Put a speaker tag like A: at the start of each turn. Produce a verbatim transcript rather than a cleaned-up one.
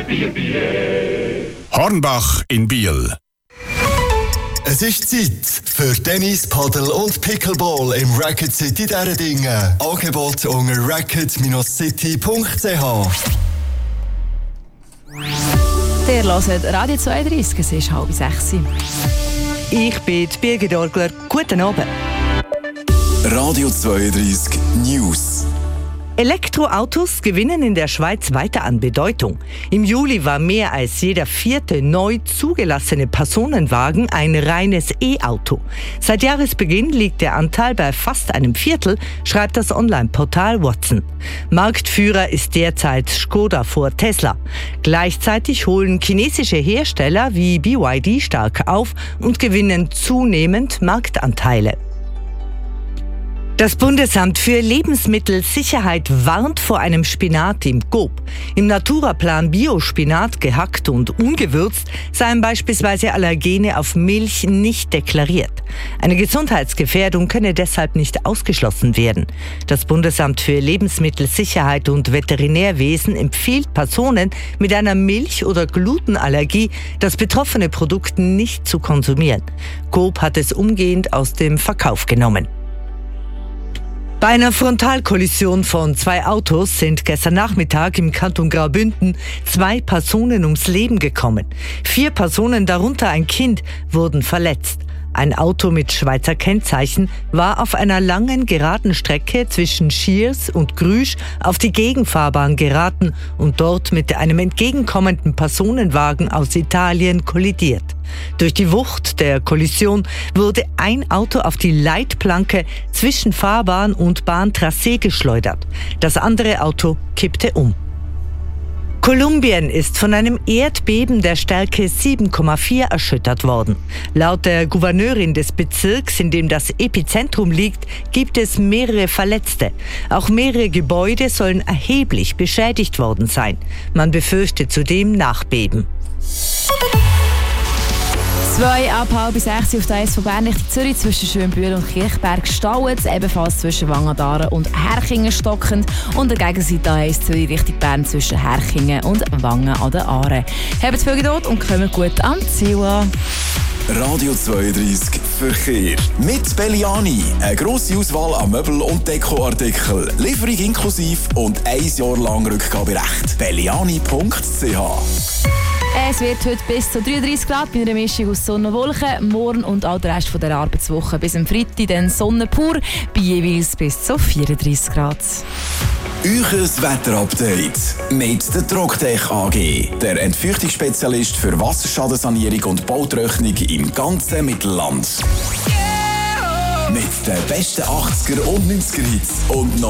A: Hornbach in Biel.
B: Es ist Zeit für Tennis, Paddel und Pickleball im Racket City Däredingen. Angebot unter racket city punkt c h.
C: Der hört Radio zweiunddreißig, es ist halb sechs.
D: Ich bin die Birgit Orgler. Guten Abend.
E: Radio zweiunddreißig News.
D: Elektroautos gewinnen in der Schweiz weiter an Bedeutung. Im Juli war mehr als jeder vierte neu zugelassene Personenwagen ein reines E-Auto. Seit Jahresbeginn liegt der Anteil bei fast einem Viertel, schreibt das Online-Portal Watson. Marktführer ist derzeit Skoda vor Tesla. Gleichzeitig holen chinesische Hersteller wie B Y D stark auf und gewinnen zunehmend Marktanteile. Das Bundesamt für Lebensmittelsicherheit warnt vor einem Spinat im Coop. Im Naturaplan Biospinat, gehackt und ungewürzt, seien beispielsweise Allergene auf Milch nicht deklariert. Eine Gesundheitsgefährdung könne deshalb nicht ausgeschlossen werden. Das Bundesamt für Lebensmittelsicherheit und Veterinärwesen empfiehlt Personen mit einer Milch- oder Glutenallergie, das betroffene Produkt nicht zu konsumieren. Coop hat es umgehend aus dem Verkauf genommen. Bei einer Frontalkollision von zwei Autos sind gestern Nachmittag im Kanton Graubünden zwei Personen ums Leben gekommen. Vier Personen, darunter ein Kind, wurden verletzt. Ein Auto mit Schweizer Kennzeichen war auf einer langen geraden Strecke zwischen Schiers und Grüsch auf die Gegenfahrbahn geraten und dort mit einem entgegenkommenden Personenwagen aus Italien kollidiert. Durch die Wucht der Kollision wurde ein Auto auf die Leitplanke zwischen Fahrbahn und Bahntrassee geschleudert. Das andere Auto kippte um. Kolumbien ist von einem Erdbeben der Stärke sieben Komma vier erschüttert worden. Laut der Gouverneurin des Bezirks, in dem das Epizentrum liegt, gibt es mehrere Verletzte. Auch mehrere Gebäude sollen erheblich beschädigt worden sein. Man befürchtet zudem Nachbeben.
C: Zwei ab halb sechs auf der eins von Bern Richtung Zürich zwischen Schönbühl und Kirchberg stauen, ebenfalls zwischen Wangen-Daren und Herchingen stockend und der Gegenseite eins Zürich Richtung Bern zwischen Herchingen und Wangen an der Aare. Habt viel Geduld und kommt gut am Ziel an.
E: Radio zweiunddreißig Verkehr. Mit Belliani. Eine grosse Auswahl an Möbel- und Dekoartikeln. Lieferung inklusiv und ein Jahr lang Rückgaberecht. belliani punkt c h.
C: Es wird heute bis zu dreiunddreißig Grad bei einer Mischung aus Sonne und Wolken. Morgen und all der Rest von der Arbeitswoche bis am Freitag dann Sonne pur bei jeweils bis zu vierunddreißig Grad.
E: Euches Wetterupdate mit der Trogtech A G, der Entfeuchtungsspezialist für Wasserschadensanierung und Bautrocknung im ganzen Mittelland. Mit den besten achtziger und neunziger Hits und noch